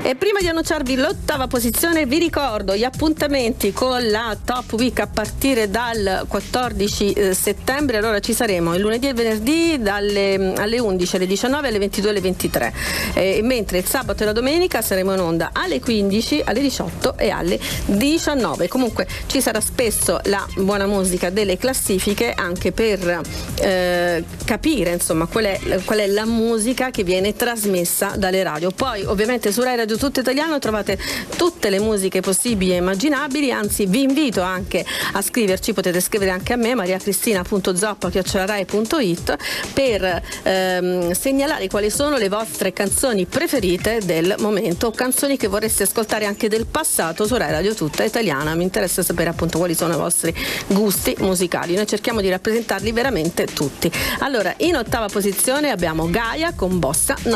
E prima di annunciarvi l'8ª posizione vi ricordo gli appuntamenti con la Top Week a partire dal 14 settembre. Allora ci saremo il lunedì e il venerdì alle 11, alle 19, alle 22 e alle 23, mentre il sabato e la domenica saremo in onda alle 15, alle 18 e alle 19. Comunque ci sarà spesso la buona musica delle classifiche, anche per capire insomma qual è la musica che viene trasmessa dalle radio. Poi ovviamente su Rai Radio Tutto Italiano trovate tutte le musiche possibili e immaginabili, anzi vi invito anche a scriverci, potete scrivere anche a me, mariacristina.zoppa@rai.it, per segnalare quali sono le vostre canzoni preferite del momento, canzoni che vorreste ascoltare anche del passato su Rai Radio Tutta Italiana. Mi interessa sapere appunto quali sono i vostri gusti musicali, noi cerchiamo di rappresentarli veramente tutti. Allora, in 8ª posizione abbiamo Gaia con Bossa Nova.